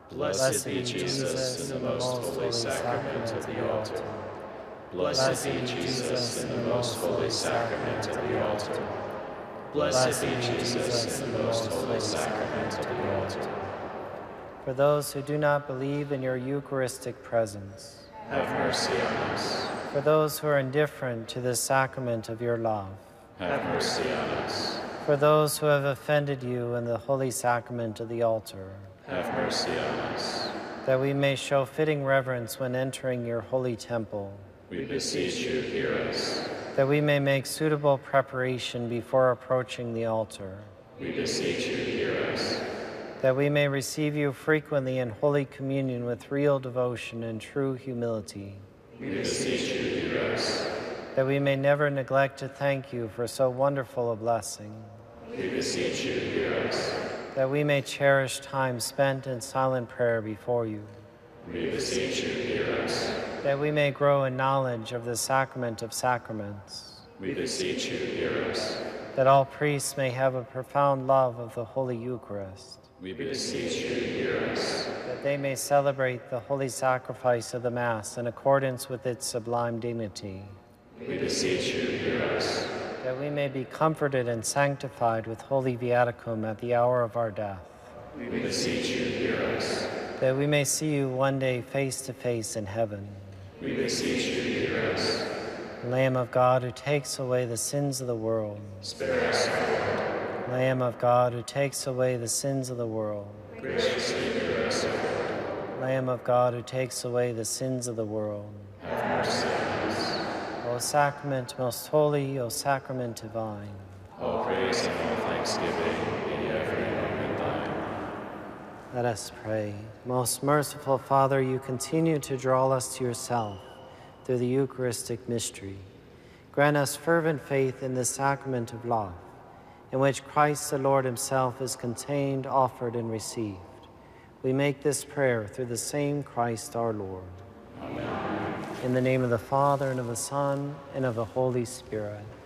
Blessed be Jesus in the most holy sacrament of the altar. Blessed be Jesus in the most holy sacrament of the altar. Blessed be Jesus in the most holy sacrament of the altar. For those who do not believe in your Eucharistic presence, Have mercy on us. for those who are indifferent to the sacrament of your love, Have mercy on us. for those who have offended you in the holy sacrament of the altar, Have mercy on us. that we may show fitting reverence when entering your holy temple, We beseech you, hear us. that we may make suitable preparation before approaching the altar, We beseech you, hear us. that we may receive you frequently in Holy Communion with real devotion and true humility, We beseech you, hear us. that we may never neglect to thank you for so wonderful a blessing, We beseech you, hear us. that we may cherish time spent in silent prayer before you, We beseech you, hear us. that we may grow in knowledge of the sacrament of sacraments, We beseech you, hear us. that all priests may have a profound love of the Holy Eucharist, We beseech you, hear us. that they may celebrate the holy sacrifice of the Mass in accordance with its sublime dignity, We beseech you, hear us. that we may be comforted and sanctified with holy viaticum at the hour of our death, We beseech you, hear us. that we may see you one day face to face in heaven. We beseech you, hear us. Lamb of God, who takes away the sins of the world. Spare us, Lord. Lamb of God, who takes away the sins of the world. Graciously hear us, Lord. Lamb of God, who takes away the sins of the world. Have mercy on us. O sacrament most holy, O sacrament divine. All praise and all thanksgiving be every moment thine. Let us pray. Most merciful Father, you continue to draw us to yourself through the Eucharistic mystery. Grant us fervent faith in the sacrament of love, in which Christ the Lord himself is contained, offered, and received. We make this prayer through the same Christ our Lord. Amen. In the name of the Father, and of the Son, and of the Holy Spirit.